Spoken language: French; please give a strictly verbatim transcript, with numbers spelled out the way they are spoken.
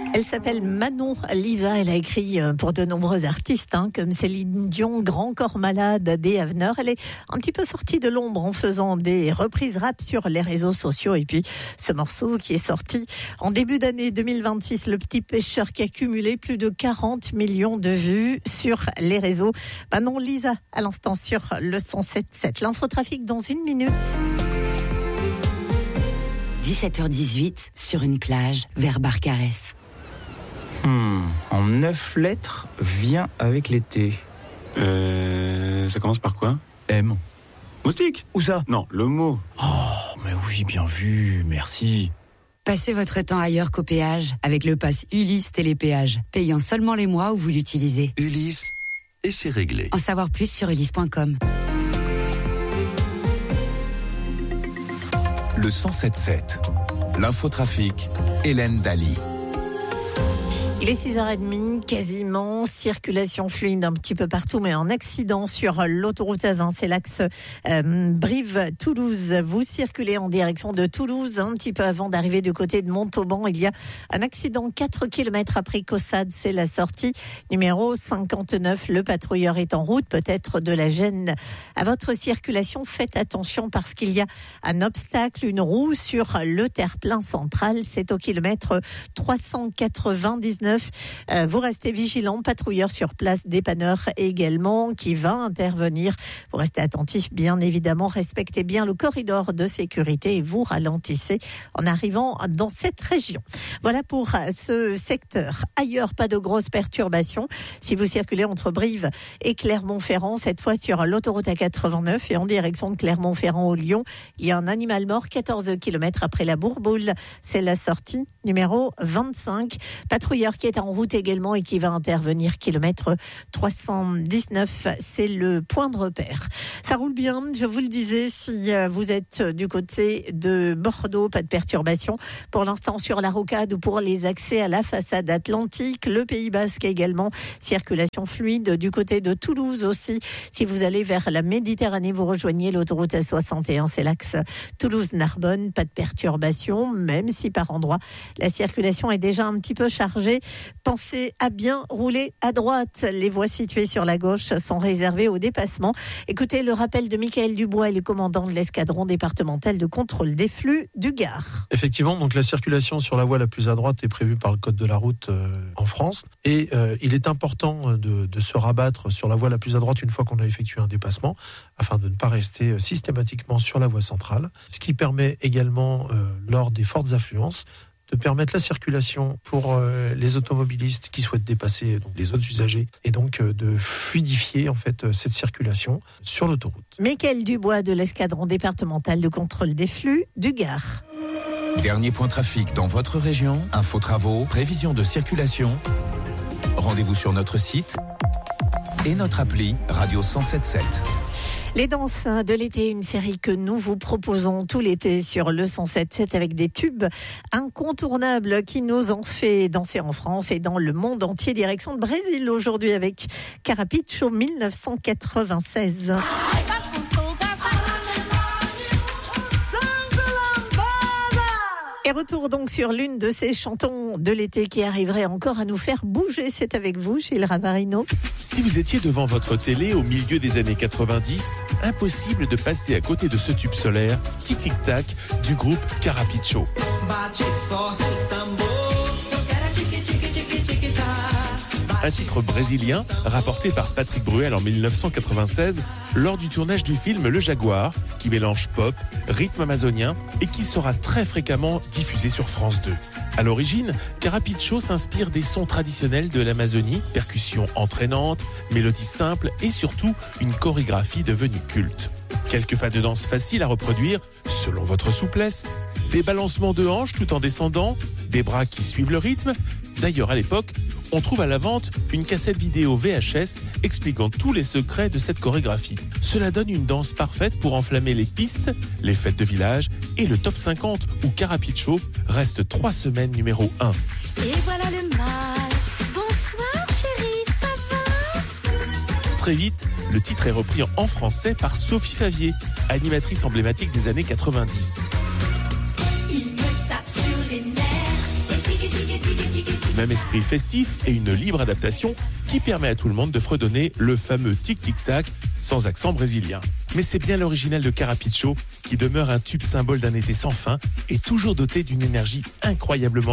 Elle s'appelle Manon Lisa. Elle a écrit pour de nombreux artistes hein, comme Céline Dion, Grand Corps Malade, des Aveneurs. Elle est un petit peu sortie de l'ombre en faisant des reprises rap sur les réseaux sociaux. Et puis ce morceau qui est sorti en début d'année deux mille vingt-six, Le Petit Pêcheur, qui a cumulé plus de quarante millions de vues sur les réseaux. Manon Lisa à l'instant sur le cent sept sept. L'infotrafic dans une minute. dix-sept heures dix-huit, sur une plage vers Barcarès. Hmm, en neuf lettres, vient avec l'été. Euh, ça commence par quoi ? M. Moustique ? Où ça ? Non, le mot. Oh, mais oui, bien vu, merci. Passez votre temps ailleurs qu'au péage avec le pass Ulysse Télépéage, payant seulement les mois où vous l'utilisez. Ulysse, et c'est réglé. En savoir plus sur ulysse point com. Le cent sept sept. L'infotrafic, Hélène Daly. Il est six heures trente, quasiment, circulation fluide un petit peu partout, mais un accident sur l'autoroute A vingt, c'est l'axe euh, Brive-Toulouse. Vous circulez en direction de Toulouse, un petit peu avant d'arriver du côté de Montauban. Il y a un accident quatre kilomètres après Caussade, c'est la sortie numéro cinquante-neuf. Le patrouilleur est en route, peut-être de la gêne à votre circulation. Faites attention parce qu'il y a un obstacle, une roue sur le terre-plein central. C'est au kilomètre trois cent quatre-vingt-dix-neuf. Euh, vous restez vigilants, patrouilleur sur place, dépanneur également qui va intervenir. Vous restez attentifs, bien évidemment, respectez bien le corridor de sécurité et vous ralentissez en arrivant dans cette région. Voilà pour ce secteur. Ailleurs, pas de grosses perturbations. Si vous circulez entre Brive et Clermont-Ferrand, cette fois sur l'autoroute A quatre-vingt-neuf et en direction de Clermont-Ferrand au Lyon, il y a un animal mort quatorze kilomètres après la Bourboule. C'est la sortie numéro vingt-cinq. Patrouilleur qui est en route également et qui va intervenir kilomètre trois cent dix-neuf, c'est le point de repère. Ça roule bien, je vous le disais, si vous êtes du côté de Bordeaux, pas de perturbation pour l'instant sur la rocade ou pour les accès à la façade atlantique. Le Pays Basque également, circulation fluide du côté de Toulouse aussi. Si vous allez vers la Méditerranée, vous rejoignez l'autoroute A soixante et un, c'est l'axe Toulouse-Narbonne, pas de perturbation, même si par endroits la circulation est déjà un petit peu chargée. Pensez à bien rouler à droite. Les voies situées sur la gauche sont réservées au dépassement. Écoutez le rappel de Michael Dubois, le commandant de l'escadron départemental de contrôle des flux du Gard. Effectivement, donc la circulation sur la voie la plus à droite est prévue par le code de la route euh, en France. Et euh, il est important de, de se rabattre sur la voie la plus à droite une fois qu'on a effectué un dépassement, afin de ne pas rester systématiquement sur la voie centrale. Ce qui permet également, euh, lors des fortes affluences, de permettre la circulation pour euh, les automobilistes qui souhaitent dépasser donc, les autres usagers et donc euh, de fluidifier en fait euh, cette circulation sur l'autoroute. Michael Dubois de l'escadron départemental de contrôle des flux du Gard. Dernier point trafic dans votre région, info travaux, prévision de circulation. Rendez-vous sur notre site et notre appli Radio cent sept sept. Les danses de l'été, une série que nous vous proposons tout l'été sur le cent sept sept avec des tubes incontournables qui nous ont fait danser en France et dans le monde entier. Direction de Brésil aujourd'hui avec Carapicho dix-neuf cent quatre-vingt-seize. Et retour donc sur l'une de ces chantons de l'été qui arriverait encore à nous faire bouger. C'est avec vous, Gilles Ravarino. Si vous étiez devant votre télé au milieu des années quatre-vingt-dix, impossible de passer à côté de ce tube solaire, Tic Tic Tac, du groupe Carapicho. Un titre brésilien rapporté par Patrick Bruel en dix-neuf cent quatre-vingt-seize lors du tournage du film Le Jaguar, qui mélange pop, rythme amazonien et qui sera très fréquemment diffusé sur France deux. À l'origine, Carapicho s'inspire des sons traditionnels de l'Amazonie, percussions entraînantes, mélodies simples et surtout une chorégraphie devenue culte. Quelques pas de danse faciles à reproduire selon votre souplesse, des balancements de hanches tout en descendant, des bras qui suivent le rythme. D'ailleurs, à l'époque, on trouve à la vente une cassette vidéo V H S expliquant tous les secrets de cette chorégraphie. Cela donne une danse parfaite pour enflammer les pistes, les fêtes de village et le top cinquante où Carapicho reste trois semaines numéro un. Et voilà le mal. Bonsoir chérie, ça va ? Très vite, le titre est repris en français par Sophie Favier, animatrice emblématique des années quatre-vingt-dix. Il me tape sur les nerfs. Même esprit festif et une libre adaptation qui permet à tout le monde de fredonner le fameux tic-tic-tac sans accent brésilien. Mais c'est bien l'original de Carapiccio qui demeure un tube symbole d'un été sans fin et toujours doté d'une énergie incroyablement